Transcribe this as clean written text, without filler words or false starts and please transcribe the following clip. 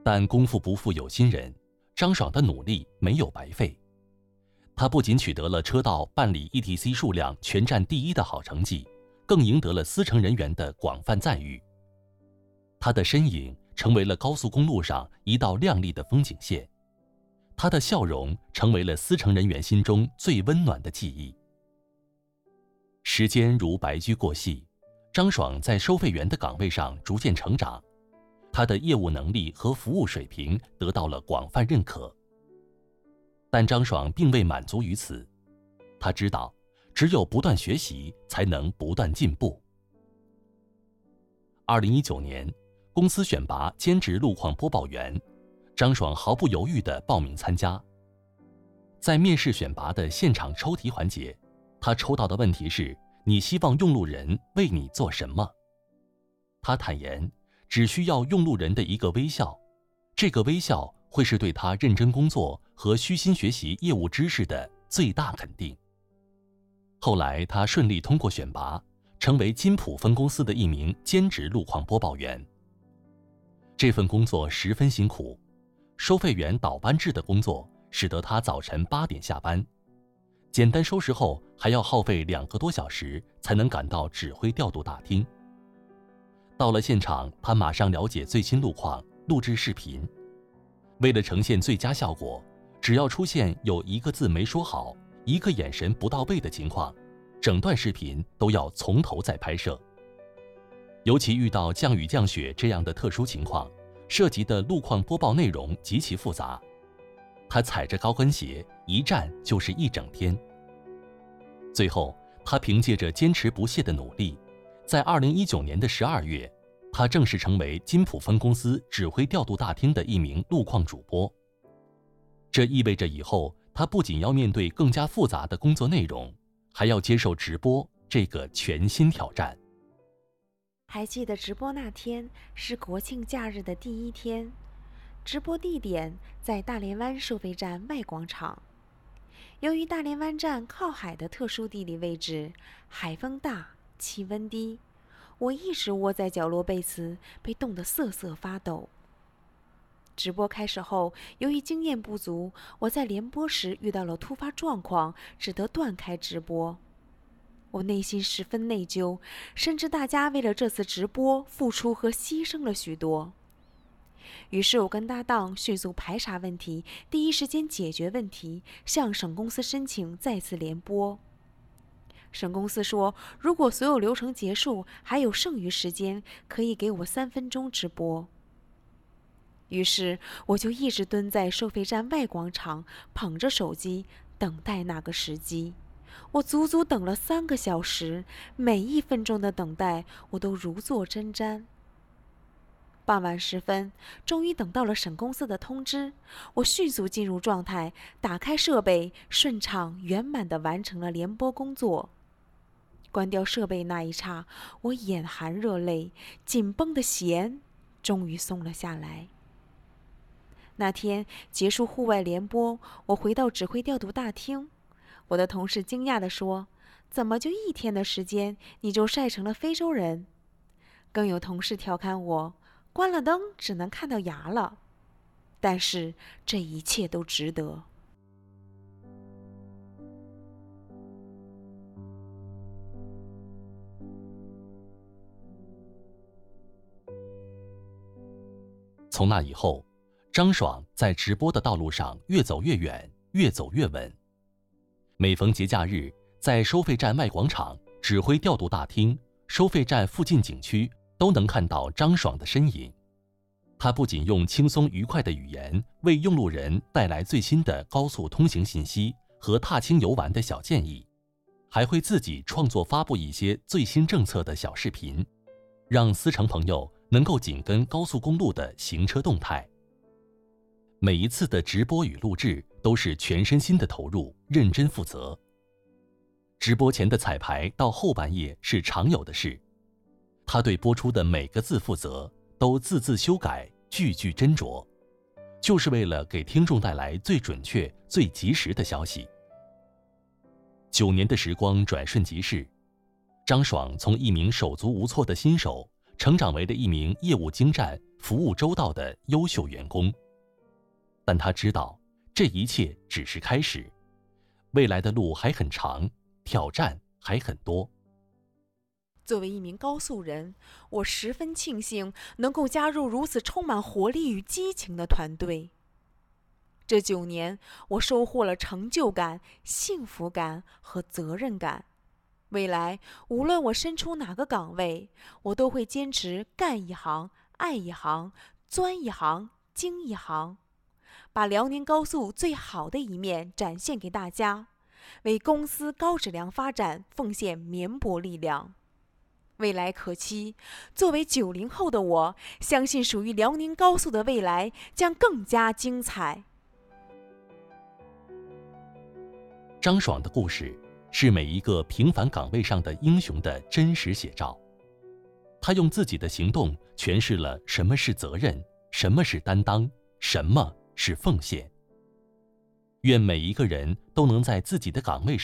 但功夫不负有心人，张爽的努力没有白费。他不仅取得了车道办理 ETC 数量全站第一的好成绩，更赢得了司乘人员的广泛赞誉。他的身影成为了高速公路上一道亮丽的风景线，他的笑容成为了司乘人员心中最温暖的记忆。时间如白驹过隙，张爽在收费员的岗位上逐渐成长，他的业务能力和服务水平得到了广泛认可。但张爽并未满足于此，他知道只有不断学习才能不断进步。2019年，公司选拔兼职路况播报员，张爽毫不犹豫地报名参加。在面试选拔的现场抽题环节，他抽到的问题是：你希望用路人为你做什么？他坦言，只需要用路人的一个微笑，这个微笑会是对他认真工作和虚心学习业务知识的最大肯定。后来他顺利通过选拔，成为金浦分公司的一名兼职路况播报员。这份工作十分辛苦，收费员倒班制的工作使得他早晨8点下班，简单收拾后还要耗费2个多小时才能赶到指挥调度大厅。到了现场，他马上了解最新路况，录制视频。为了呈现最佳效果，只要出现有一个字没说好，一个眼神不到位的情况，整段视频都要从头再拍摄。尤其遇到降雨降雪这样的特殊情况，涉及的路况播报内容极其复杂。他踩着高跟鞋，一站就是一整天。最后，他凭借着坚持不懈的努力，在2019年的12月，他正式成为金浦分公司指挥调度大厅的一名路况主播。这意味着以后他不仅要面对更加复杂的工作内容，还要接受直播这个全新挑战。 还记得直播那天是国庆假日的第一天，直播地点在大连湾收费站外广场。由于大连湾站靠海的特殊地理位置，海风大，气温低，我一直窝在角落背词，被冻得瑟瑟发抖。直播开始后，由于经验不足，我在联播时遇到了突发状况，只得断开直播。我内心十分内疚，深知大家为了这次直播付出和牺牲了许多。于是我跟搭档迅速排查问题，第一时间解决问题，向省公司申请再次联播。省公司说，如果所有流程结束，还有剩余时间，可以给我3分钟直播。于是我就一直蹲在收费站外广场，捧着手机等待那个时机。我足足等了3个小时，每1分钟的等待我都如坐针毡。傍晚时分，终于等到了省公司的通知，我迅速进入状态，打开设备，顺畅圆满地完成了联播工作。关掉设备那一刹，我眼含热泪，紧绷的弦终于松了下来。那天结束户外联播，我回到指挥调度大厅，我的同事惊讶地说：“怎么就1天的时间，你就晒成了非洲人？”更有同事调侃我，关了灯只能看到牙了。但是这一切都值得。 从那以后，张爽在直播的道路上越走越远，越走越稳。每逢节假日，在收费站外广场、指挥调度大厅、收费站附近景区都能看到张爽的身影。他不仅用轻松愉快的语言为用路人带来最新的高速通行信息和踏青游玩的小建议，还会自己创作发布一些最新政策的小视频，让司乘朋友能够紧跟高速公路的行车动态。每一次的直播与录制都是全身心的投入，认真负责。直播前的彩排到后半夜是常有的事，他对播出的每个字负责，都字字修改，句句斟酌，就是为了给听众带来最准确、最及时的消息。9年的时光转瞬即逝，张爽从一名手足无措的新手成长为了一名业务精湛、服务周到的优秀员工。但他知道，这一切只是开始，未来的路还很长，挑战还很多。 作为一名高速人，我十分庆幸能够加入如此充满活力与激情的团队。这9年，我收获了成就感、幸福感和责任感。未来，无论我身处哪个岗位，我都会坚持干一行、爱一行、钻一行、精一行，把辽宁高速最好的一面展现给大家，为公司高质量发展奉献绵薄力量。未来可期，作为90后的我，相信属于辽宁高速的未来将更加精彩。 张爽的故事是每一个平凡岗位上的英雄的真实写照。他用自己的行动诠释了什么是责任，什么是担当，什么是奉献。愿每一个人都能在自己的岗位上